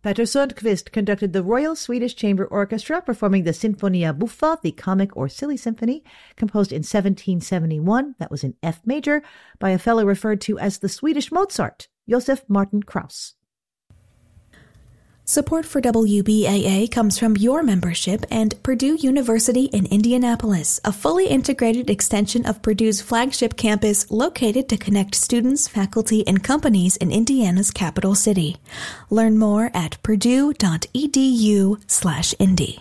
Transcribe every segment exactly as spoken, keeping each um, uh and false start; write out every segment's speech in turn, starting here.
Petter Sundqvist conducted the Royal Swedish Chamber Orchestra performing the Sinfonia Buffa, the comic or silly symphony, composed in seventeen seventy-one, that was in F major, by a fellow referred to as the Swedish Mozart, Josef Martin Krauss. Support for W B A A comes from your membership and Purdue University in Indianapolis, a fully integrated extension of Purdue's flagship campus located to connect students, faculty, and companies in Indiana's capital city. Learn more at purdue.edu slash indy.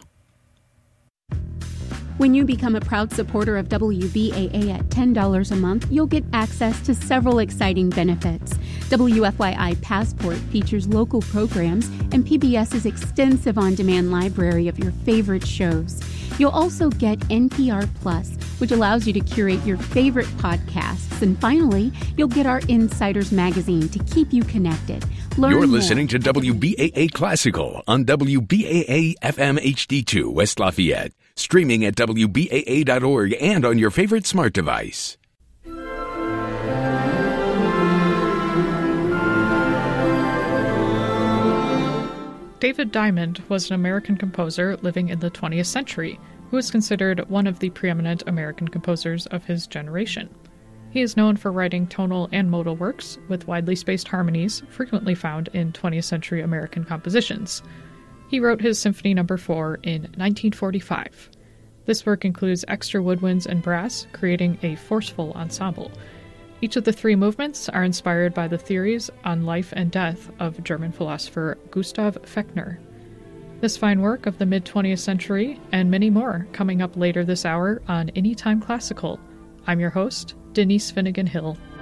When you become a proud supporter of W B A A at ten dollars a month, you'll get access to several exciting benefits. W F Y I Passport features local programs and PBS's extensive on-demand library of your favorite shows. You'll also get N P R Plus, which allows you to curate your favorite podcasts. And finally, you'll get our Insiders magazine to keep you connected. Learn You're more. listening to W B A A Classical on W B A A F M H D two West Lafayette. Streaming at W B A A dot org and on your favorite smart device. David Diamond was an American composer living in the twentieth century who is considered one of the preeminent American composers of his generation. He is known for writing tonal and modal works with widely spaced harmonies frequently found in twentieth century American compositions. He wrote his Symphony Number four in nineteen forty-five. This work includes extra woodwinds and brass, creating a forceful ensemble. Each of the three movements are inspired by the theories on life and death of German philosopher Gustav Fechner. This fine work of the mid-twentieth century, and many more, coming up later this hour on Anytime Classical. I'm your host, Denise Finnegan Hill.